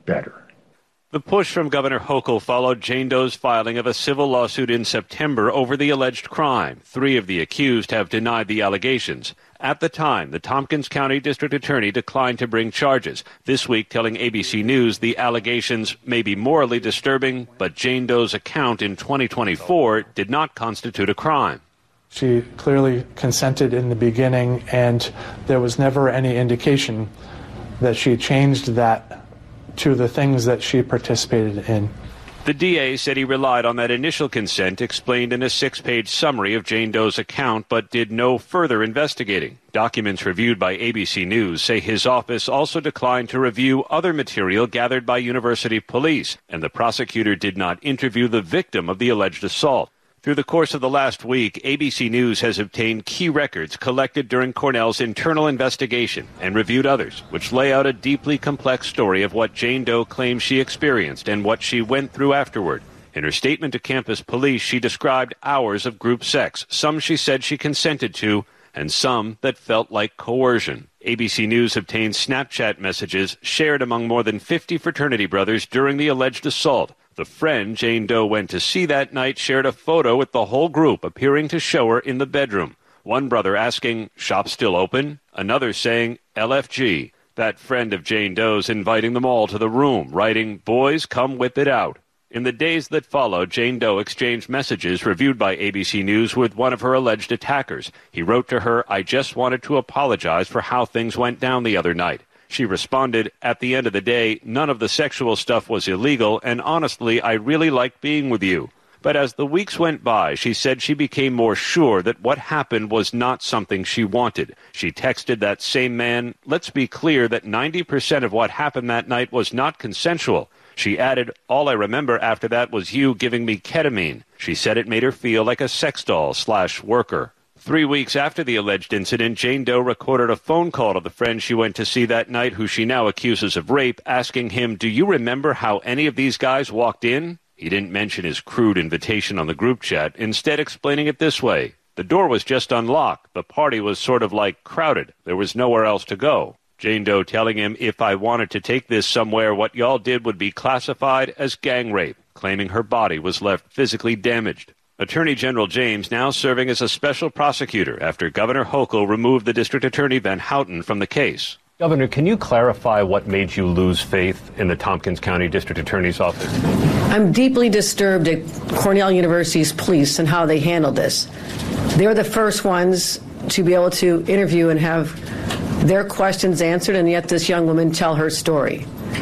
better. The push from Governor Hochul followed Jane Doe's filing of a civil lawsuit in September over the alleged crime. 3 of the accused have denied the allegations. At the time, the Tompkins County District Attorney declined to bring charges, this week telling ABC News the allegations may be morally disturbing, but Jane Doe's account in 2024 did not constitute a crime. She clearly consented in the beginning, and there was never any indication that she changed that to the things that she participated in. The DA said he relied on that initial consent explained in a 6-page summary of Jane Doe's account, but did no further investigating. Documents reviewed by ABC News say his office also declined to review other material gathered by university police, and the prosecutor did not interview the victim of the alleged assault. Through the course of the last week, ABC News has obtained key records collected during Cornell's internal investigation and reviewed others, which lay out a deeply complex story of what Jane Doe claims she experienced and what she went through afterward. In her statement to campus police, she described hours of group sex, some she said she consented to, and some that felt like coercion. ABC News obtained Snapchat messages shared among more than 50 fraternity brothers during the alleged assault. The friend Jane Doe went to see that night shared a photo with the whole group appearing to show her in the bedroom. One brother asking, "Shop still open?" Another saying, "LFG." That friend of Jane Doe's inviting them all to the room, writing, "Boys, come whip it out." In the days that followed, Jane Doe exchanged messages reviewed by ABC News with one of her alleged attackers. He wrote to her, "I just wanted to apologize for how things went down the other night." She responded, "At the end of the day, none of the sexual stuff was illegal, and honestly, I really liked being with you." But as the weeks went by, she said she became more sure that what happened was not something she wanted. She texted that same man, "Let's be clear that 90% of what happened that night was not consensual." She added, "All I remember after that was you giving me ketamine." She said it made her feel like a sex doll/worker. 3 weeks after the alleged incident, Jane Doe recorded a phone call to the friend she went to see that night, who she now accuses of rape, asking him, "Do you remember how any of these guys walked in?" He didn't mention his crude invitation on the group chat, instead explaining it this way. "The door was just unlocked. The party was sort of like crowded. There was nowhere else to go." Jane Doe telling him, "If I wanted to take this somewhere, what y'all did would be classified as gang rape," claiming her body was left physically damaged. Attorney General James now serving as a special prosecutor after Governor Hochul removed the District Attorney Van Houten from the case. Governor, can you clarify what made you lose faith in the Tompkins County District Attorney's office? I'm deeply disturbed at Cornell University's police and how they handled this. They're the first ones to be able to interview and have their questions answered, and yet this young woman tell her story.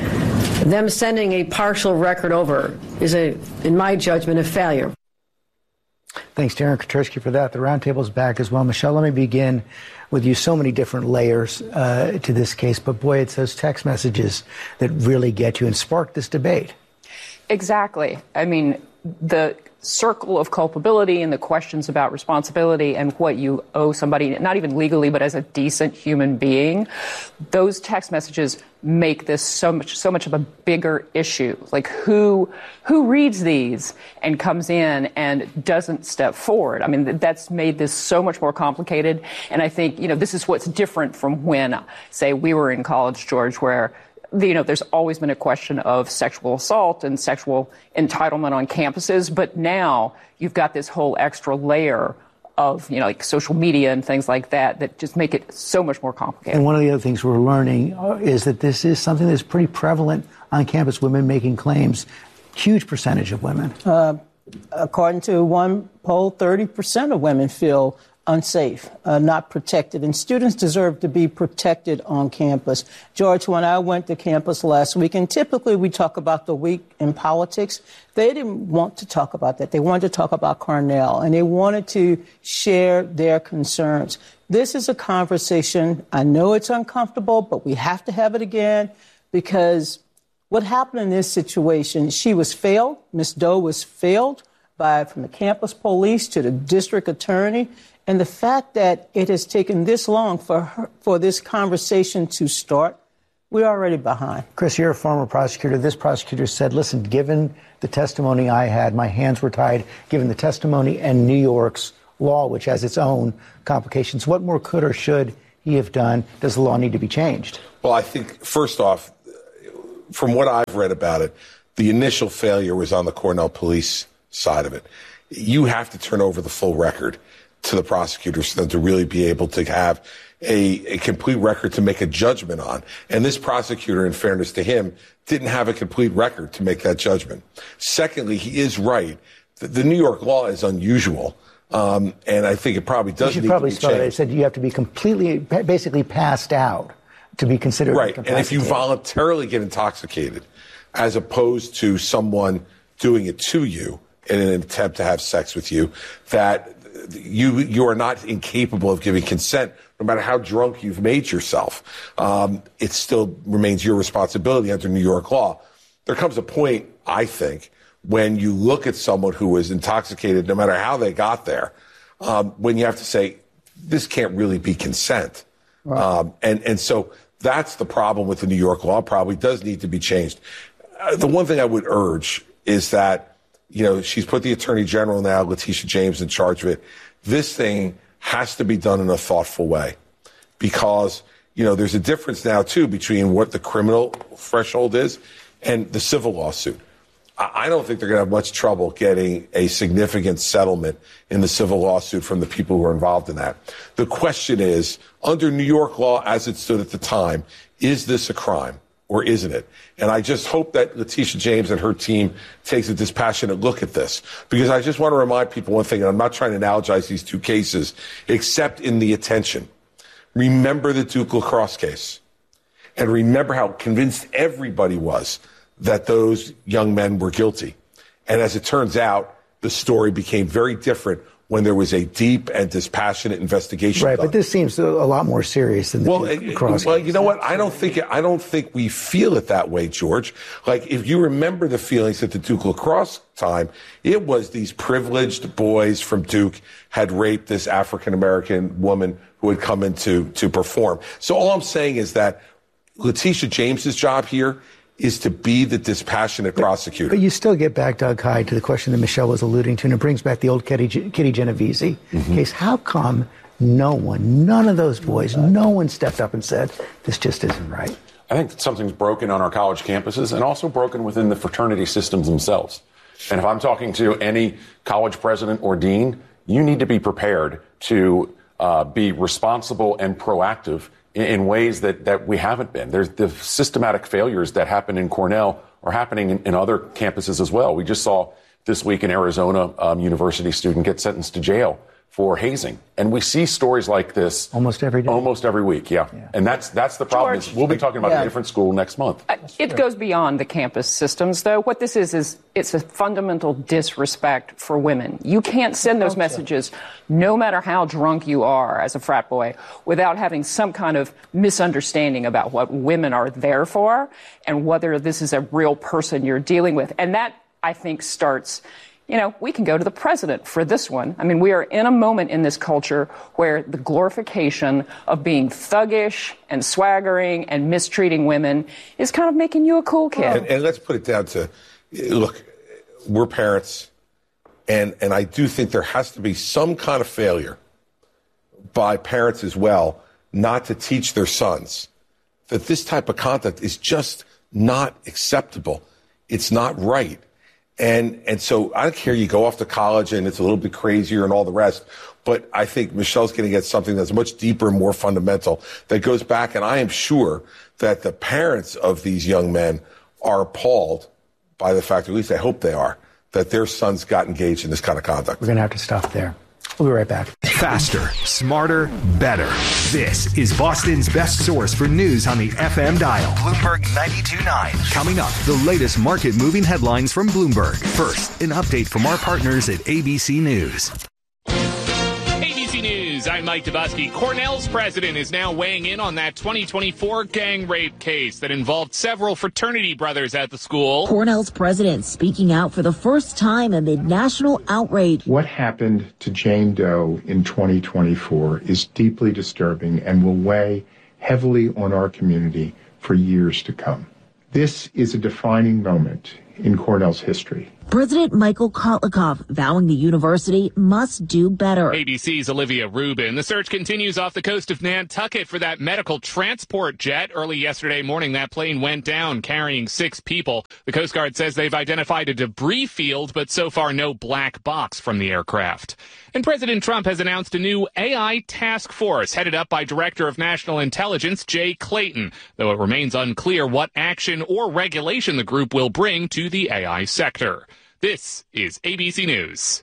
Them sending a partial record over is, in my judgment, a failure. Thanks, Darren Katursky, for that. The roundtable is back as well. Michelle, let me begin with you. So many different layers to this case, but boy, it's those text messages that really get you and spark this debate. Exactly. I mean, the circle of culpability and the questions about responsibility and what you owe somebody, not even legally, but as a decent human being, those text messages make this so much of a bigger issue. Like who reads these and comes in and doesn't step forward? I mean, that's made this so much more complicated. And I think, this is what's different from when, say, we were in college, George, where there's always been a question of sexual assault and sexual entitlement on campuses. But now you've got this whole extra layer of, like social media and things like that just make it so much more complicated. And one of the other things we're learning is that this is something that's pretty prevalent on campus, women making claims. Huge percentage of women. According to one poll, 30% of women feel unsafe, not protected, and students deserve to be protected on campus. George, when I went to campus last week, and typically we talk about the week in politics, they didn't want to talk about that. They wanted to talk about Cornell, and they wanted to share their concerns. This is a conversation. I know it's uncomfortable, but we have to have it again, because what happened in this situation, she was failed. Ms. Doe was failed from the campus police to the district attorney. And the fact that it has taken this long for this conversation to start, we're already behind. Chris, you're a former prosecutor. This prosecutor said, listen, given the testimony I had, my hands were tied, given the testimony and New York's law, which has its own complications, what more could or should he have done? Does the law need to be changed? Well, I think, first off, from what I've read about it, the initial failure was on the Cornell police side of it. You have to turn over the full record to the prosecutors for them to really be able to have a complete record to make a judgment on. And this prosecutor, in fairness to him, didn't have a complete record to make that judgment. Secondly, he is right. The New York law is unusual. And I think it probably does need to be changed. It said you have to be basically passed out to be considered right. And if you voluntarily get intoxicated, as opposed to someone doing it to you in an attempt to have sex with you, that you are not incapable of giving consent, no matter how drunk you've made yourself. It still remains your responsibility under New York law. There comes a point, I think, when you look at someone who is intoxicated, no matter how they got there, when you have to say, this can't really be consent. Right. And so that's the problem with the New York law. Probably does need to be changed. The one thing I would urge is that, she's put the Attorney General now, Letitia James, in charge of it. This thing has to be done in a thoughtful way because, there's a difference now, too, between what the criminal threshold is and the civil lawsuit. I don't think they're going to have much trouble getting a significant settlement in the civil lawsuit from the people who are involved in that. The question is, under New York law as it stood at the time, is this a crime or isn't it? And I just hope that Letitia James and her team takes a dispassionate look at this, because I just want to remind people one thing, and I'm not trying to analogize these two cases, except in the attention. Remember the Duke Lacrosse case, and remember how convinced everybody was that those young men were guilty. And as it turns out, the story became very different when there was a deep and dispassionate investigation. Right, done. but this seems a lot more serious than the Lacrosse case. Well, you know what? I don't think we feel it that way, George. Like, if you remember the feelings at the Duke Lacrosse time, it was these privileged boys from Duke had raped this African-American woman who had come in to perform. So all I'm saying is that Letitia James's job here is to be the dispassionate prosecutor. But you still get back, Doug Hyde, to the question that Michelle was alluding to, and it brings back the old Kitty Genovese case. How come none of those boys, no one stepped up and said, this just isn't right? I think something's broken on our college campuses and also broken within the fraternity systems themselves. And if I'm talking to any college president or dean, you need to be prepared to be responsible and proactive in ways that we haven't been. There's the systematic failures that happen in Cornell are happening in other campuses as well. We just saw this week an Arizona university student get sentenced to jail for hazing. And we see stories like this almost every day. Almost every week, yeah. And that's the problem. George, we'll be talking about a different school next month. It goes beyond the campus systems, though. What this is it's a fundamental disrespect for women. You can't send those messages, no matter how drunk you are as a frat boy, without having some kind of misunderstanding about what women are there for and whether this is a real person you're dealing with. And that, I think, starts... we can go to the president for this one. I mean, we are in a moment in this culture where the glorification of being thuggish and swaggering and mistreating women is kind of making you a cool kid. And let's put it down to, look, we're parents, and I do think there has to be some kind of failure by parents as well not to teach their sons that this type of conduct is just not acceptable. It's not right. And so I don't care, you go off to college and it's a little bit crazier and all the rest, but I think Michelle's going to get something that's much deeper and more fundamental that goes back, and I am sure that the parents of these young men are appalled by the fact, or at least I hope they are, that their sons got engaged in this kind of conduct. We're going to have to stop there. We'll be right back. Faster, smarter, better. This is Boston's best source for news on the FM dial. Bloomberg 92.9. Coming up, the latest market-moving headlines from Bloomberg. First, an update from our partners at ABC News. ABC News, I'm Mike Dubusky. Cornell's president is now weighing in on that 2024 gang rape case that involved several fraternity brothers at the school. Cornell's president speaking out for the first time amid national outrage. What happened to Jane Doe in 2024 is deeply disturbing and will weigh heavily on our community for years to come. This is a defining moment in Cornell's history. President Michael Kotlikov vowing the university must do better. ABC's Olivia Rubin. The search continues off the coast of Nantucket for that medical transport jet. Early yesterday morning, that plane went down carrying 6 people. The Coast Guard says they've identified a debris field, but so far no black box from the aircraft. And President Trump has announced a new AI task force headed up by Director of National Intelligence Jay Clayton, though it remains unclear what action or regulation the group will bring to the AI sector. This is ABC News.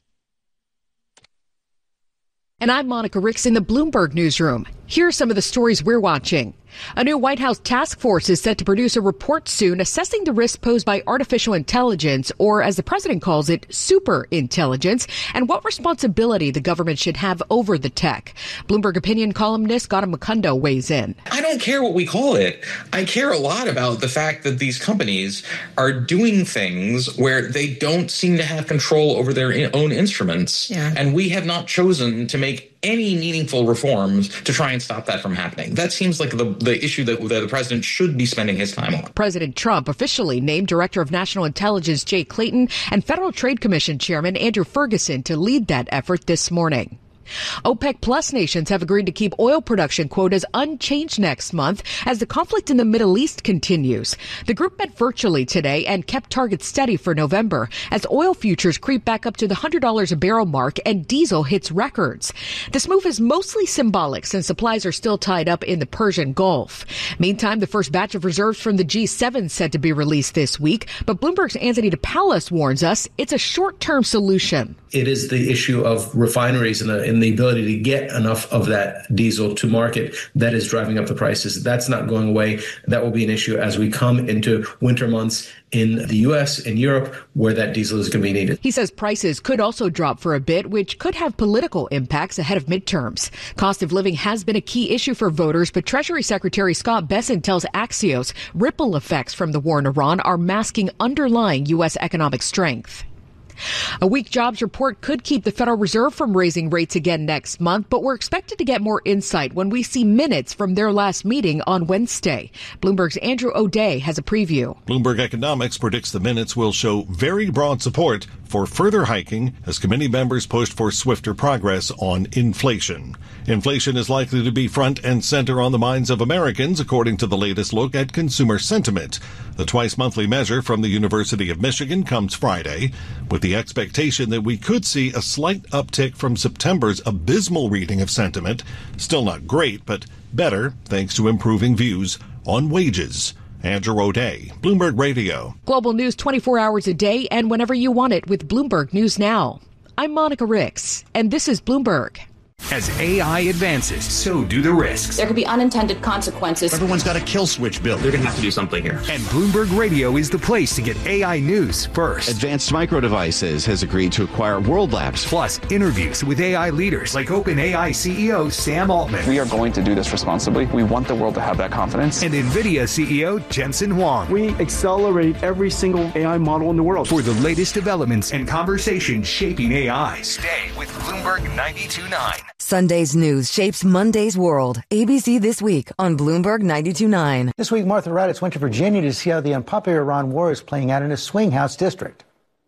And I'm Monica Ricks in the Bloomberg Newsroom. Here are some of the stories we're watching. A new White House task force is set to produce a report soon assessing the risks posed by artificial intelligence, or as the president calls it, super intelligence, and what responsibility the government should have over the tech. Bloomberg opinion columnist Gautam Mukunda weighs in. I don't care what we call it. I care a lot about the fact that these companies are doing things where they don't seem to have control over their own instruments. Yeah. And we have not chosen to make any meaningful reforms to try and stop that from happening. That seems like the issue that the president should be spending his time on. President Trump officially named Director of National Intelligence Jay Clayton and Federal Trade Commission Chairman Andrew Ferguson to lead that effort this morning. OPEC Plus nations have agreed to keep oil production quotas unchanged next month as the conflict in the Middle East continues. The group met virtually today and kept targets steady for November as oil futures creep back up to the $100 a barrel mark and diesel hits records. This move is mostly symbolic since supplies are still tied up in the Persian Gulf. Meantime, the first batch of reserves from the G7 is set to be released this week, but Bloomberg's Anthony DePaolis warns us it's a short-term solution. It is the issue of refineries and the ability to get enough of that diesel to market that is driving up the prices. That's not going away. That will be an issue as we come into winter months in the U.S. and Europe where that diesel is going to be needed. He says prices could also drop for a bit, which could have political impacts ahead of midterms. Cost of living has been a key issue for voters, but Treasury Secretary Scott Bessent tells Axios ripple effects from the war in Iran are masking underlying U.S. economic strength. A weak jobs report could keep the Federal Reserve from raising rates again next month, but we're expected to get more insight when we see minutes from their last meeting on Wednesday. Bloomberg's Andrew O'Day has a preview. Bloomberg Economics predicts the minutes will show very broad support for further hiking as committee members pushed for swifter progress on inflation. Inflation is likely to be front and center on the minds of Americans, according to the latest look at consumer sentiment. The twice-monthly measure from the University of Michigan comes Friday, with the expectation that we could see a slight uptick from September's abysmal reading of sentiment. Still not great, but better thanks to improving views on wages. Andrew O'Day, Bloomberg Radio. Global news 24 hours a day and whenever you want it with Bloomberg News Now. I'm Monica Ricks, and this is Bloomberg. As AI advances, so do the risks. There could be unintended consequences. Everyone's got a kill switch built. They're going to have to do something here. And Bloomberg Radio is the place to get AI news first. Advanced Micro Devices has agreed to acquire World Labs. Plus, interviews with AI leaders like OpenAI CEO Sam Altman. We are going to do this responsibly. We want the world to have that confidence. And NVIDIA CEO Jensen Huang. We accelerate every single AI model in the world. For the latest developments and conversations shaping AI. Stay with Bloomberg 92.9. Sunday's news shapes Monday's world. ABC This Week on Bloomberg 92.9. This week, Martha Raddatz went to Virginia to see how the unpopular Iran war is playing out in a swing house district.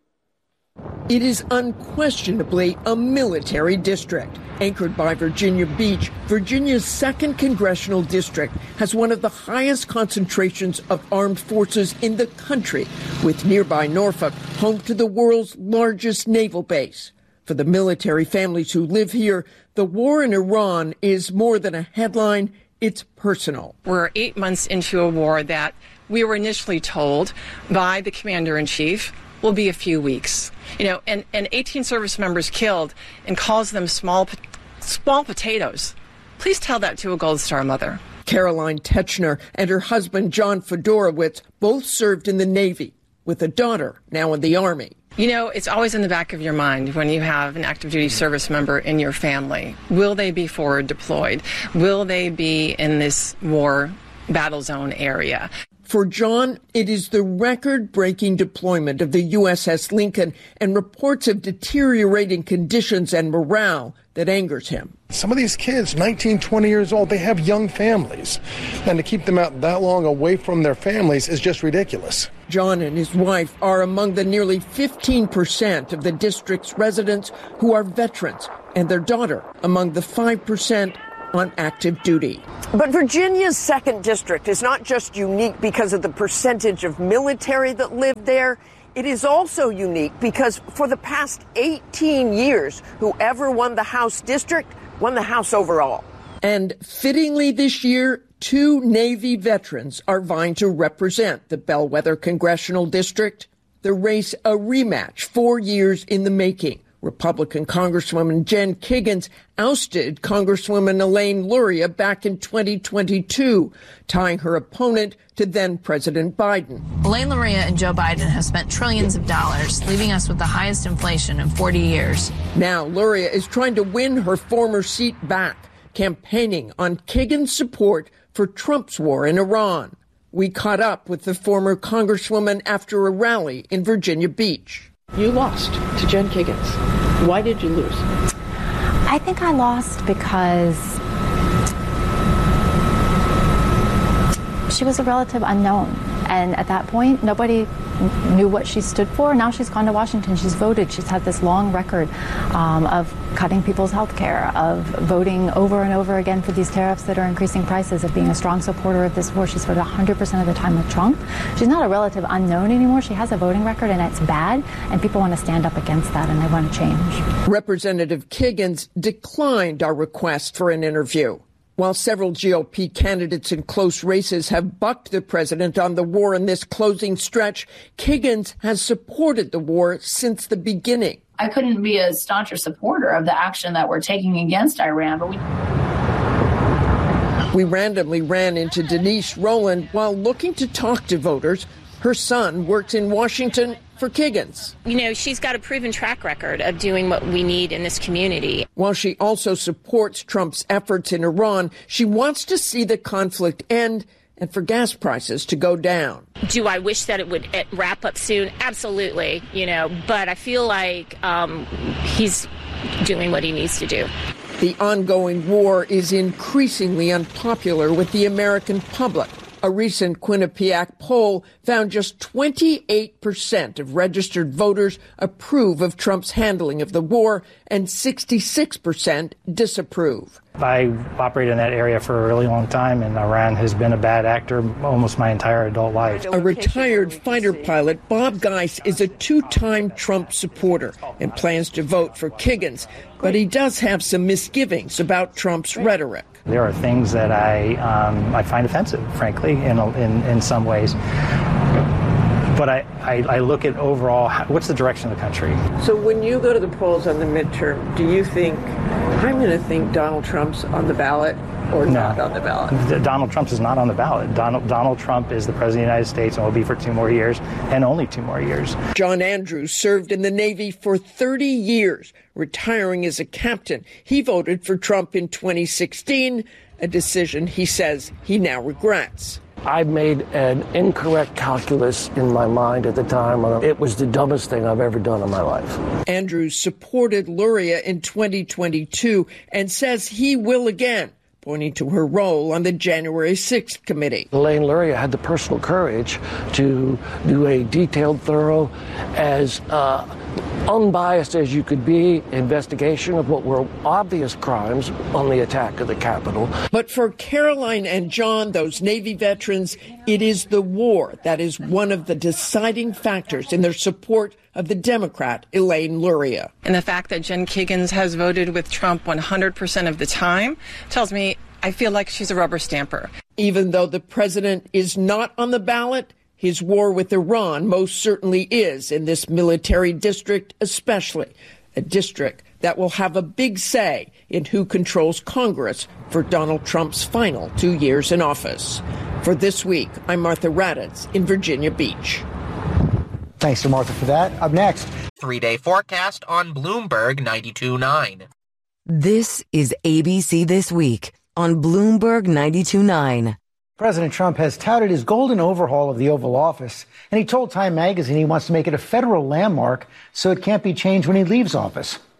It is unquestionably a military district. Anchored by Virginia Beach, Virginia's 2nd Congressional District has one of the highest concentrations of armed forces in the country, with nearby Norfolk home to the world's largest naval base. For the military families who live here, the war in Iran is more than a headline, it's personal. We're 8 months into a war that we were initially told by the commander-in-chief will be a few weeks. You know, and 18 service members killed and calls them small potatoes. Please tell that to a Gold Star mother. Caroline Techner and her husband, John Fedorowicz, both served in the Navy, with a daughter now in the Army. You know, it's always in the back of your mind when you have an active duty service member in your family. Will they be forward deployed? Will they be in this war battle zone area? For John, it is the record-breaking deployment of the USS Lincoln and reports of deteriorating conditions and morale that angers him. Some of these kids, 19, 20 years old, they have young families. And to keep them out that long away from their families is just ridiculous. John and his wife are among the nearly 15% of the district's residents who are veterans, and their daughter among the 5% on active duty. But Virginia's 2nd District is not just unique because of the percentage of military that live there. It is also unique because for the past 18 years, whoever won the House district won the House overall. And fittingly this year, 2 Navy veterans are vying to represent the Bellwether Congressional District. The race a rematch 4 years in the making. Republican Congresswoman Jen Kiggans ousted Congresswoman Elaine Luria back in 2022, tying her opponent to then-President Biden. Elaine Luria and Joe Biden have spent trillions of dollars, leaving us with the highest inflation in 40 years. Now Luria is trying to win her former seat back, campaigning on Kiggans' support for Trump's war in Iran. We caught up with the former Congresswoman after a rally in Virginia Beach. You lost to Jen Kiggans. Why did you lose? I think I lost because she was a relative unknown. And at that point, nobody knew what she stood for. Now she's gone to Washington. She's voted. She's had this long record of cutting people's health care, of voting over and over again for these tariffs that are increasing prices, of being a strong supporter of this war. She's voted 100% of the time with Trump. She's not a relative unknown anymore. She has a voting record, and it's bad. And people want to stand up against that, and they want to change. Representative Kiggans declined our request for an interview. While several GOP candidates in close races have bucked the president on the war in this closing stretch, Kiggans has supported the war since the beginning. I couldn't be a stauncher supporter of the action that we're taking against Iran, but we randomly ran into Denise Rowland while looking to talk to voters. Her son works in Washington for Kiggans. You know, she's got a proven track record of doing what we need in this community. While she also supports Trump's efforts in Iran, she wants to see the conflict end and for gas prices to go down. Do I wish that it would wrap up soon? Absolutely, but I feel like he's doing what he needs to do. The ongoing war is increasingly unpopular with the American public. A recent Quinnipiac poll found just 28% of registered voters approve of Trump's handling of the war and 66% disapprove. I operated in that area for a really long time, and Iran has been a bad actor almost my entire adult life. A retired fighter pilot, Bob Geis, is a 2-time Trump supporter and plans to vote for Kiggans, but he does have some misgivings about Trump's rhetoric. There are things that I find offensive, frankly, in some ways. But I look at overall, what's the direction of the country? So when you go to the polls on the midterm, do you think, I'm going to think Donald Trump's on the ballot or not on the ballot? Donald Trump is not on the ballot. Donald Trump is the President of the United States and will be for 2 more years and only 2 more years. John Andrews served in the Navy for 30 years, retiring as a captain. He voted for Trump in 2016, a decision he says he now regrets. I made an incorrect calculus in my mind at the time. It was the dumbest thing I've ever done in my life. Andrews supported Luria in 2022 and says he will again, pointing to her role on the January 6th committee. Elaine Luria had the personal courage to do a detailed, thorough, as unbiased as you could be, investigation of what were obvious crimes on the attack of the Capitol. But for Caroline and John, those Navy veterans, it is the war that is one of the deciding factors in their support of the Democrat Elaine Luria. And the fact that Jen Kiggans has voted with Trump 100% of the time tells me I feel like she's a rubber stamper. Even though the president is not on the ballot, his war with Iran most certainly is in this military district, especially a district that will have a big say in who controls Congress for Donald Trump's final 2 years in office. For This Week, I'm Martha Raddatz in Virginia Beach. Thanks to Martha for that. Up next, 3-day forecast on Bloomberg 92.9. This is ABC This Week on Bloomberg 92.9. President Trump has touted his golden overhaul of the Oval Office, and he told Time magazine he wants to make it a federal landmark so it can't be changed when he leaves office.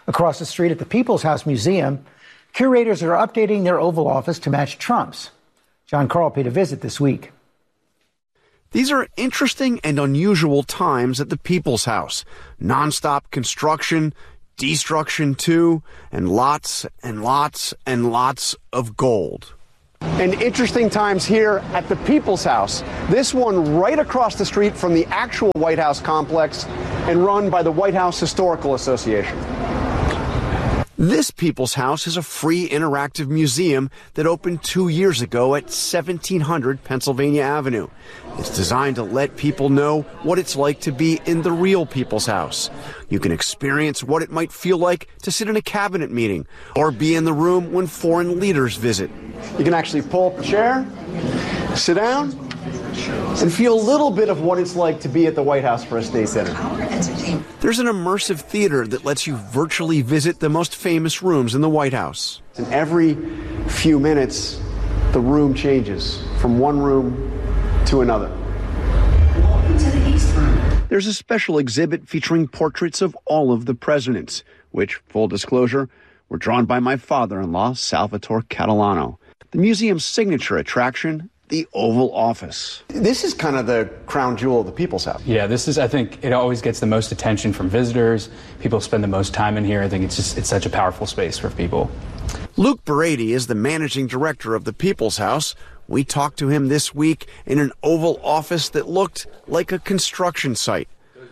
Across the street at the People's House Museum, curators are updating their Oval Office to match Trump's. John Carl paid a visit this week. These are interesting and unusual times at the People's House. Nonstop construction, destruction too, and lots and lots and lots of gold. And interesting times here at the People's House. This one right across the street from the actual White House complex and run by the White House Historical Association. This People's House is a free interactive museum that opened 2 years ago at 1700 Pennsylvania Avenue. It's designed to let people know what it's like to be in the real People's House. You can experience what it might feel like to sit in a cabinet meeting or be in the room when foreign leaders visit. You can actually pull up a chair, sit down, and feel a little bit of what it's like to be at the White House for a state dinner. There's an immersive theater that lets you virtually visit the most famous rooms in the White House. And every few minutes, the room changes from one room to another. There's a special exhibit featuring portraits of all of the presidents, which, full disclosure, were drawn by my father-in-law, Salvatore Catalano. The museum's signature attraction, the Oval Office. This is kind of the crown jewel of the People's House. Yeah, I think it always gets the most attention from visitors. People spend the most time in here. I think it's such a powerful space for people. Luke Brady is the managing director of the People's House. We talked to him this week in an Oval Office that looked like a construction site.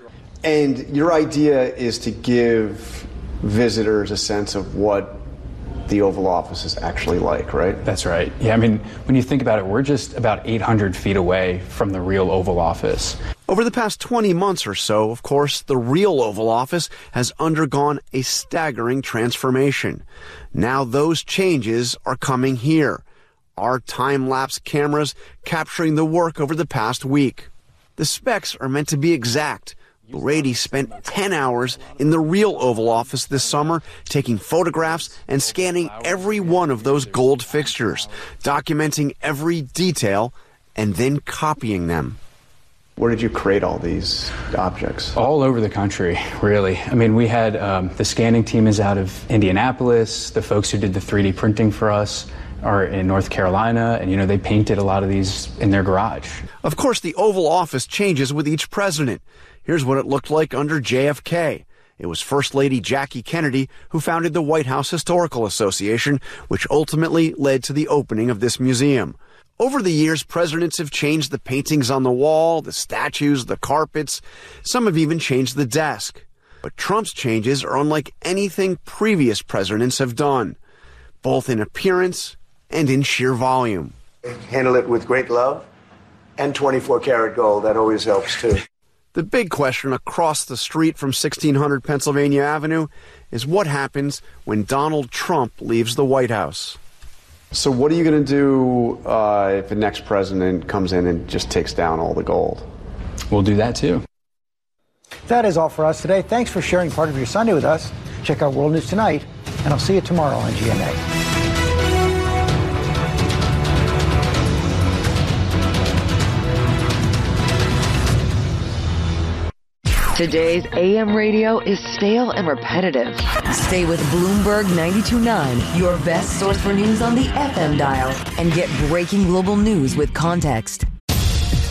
And your idea is to give visitors a sense of what the Oval Office is actually like, right? That's right. Yeah, I mean, when you think about it, we're just about 800 feet away from the real Oval Office. Over the past 20 months or so, of course, the real Oval Office has undergone a staggering transformation. Now those changes are coming here. Our time-lapse cameras capturing the work over the past week. The specs are meant to be exact. Brady spent 10 hours in the real Oval Office this summer, taking photographs and scanning every one of those gold fixtures, documenting every detail, and then copying them. Where did you create all these objects? All over the country, really. I mean, we had the scanning team is out of Indianapolis. The folks who did the 3D printing for us are in North Carolina, and, they painted a lot of these in their garage. Of course, the Oval Office changes with each president. Here's what it looked like under JFK. It was First Lady Jackie Kennedy who founded the White House Historical Association, which ultimately led to the opening of this museum. Over the years, presidents have changed the paintings on the wall, the statues, the carpets. Some have even changed the desk. But Trump's changes are unlike anything previous presidents have done, both in appearance and in sheer volume. Handle it with great love and 24-karat gold. That always helps, too. The big question across the street from 1600 Pennsylvania Avenue is what happens when Donald Trump leaves the White House. So what are you going to do if the next president comes in and just takes down all the gold? We'll do that, too. That is all for us today. Thanks for sharing part of your Sunday with us. Check out World News Tonight, and I'll see you tomorrow on GMA. Today's AM radio is stale and repetitive. Stay with Bloomberg 92.9, your best source for news on the FM dial, and get breaking global news with context.